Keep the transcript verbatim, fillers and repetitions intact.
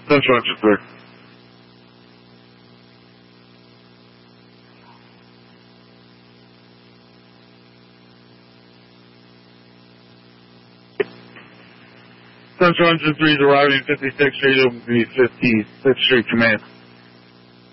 Central Engine three. Central Engine three is arriving at fifty-sixth Street, it will be fifty-fifth Street Command.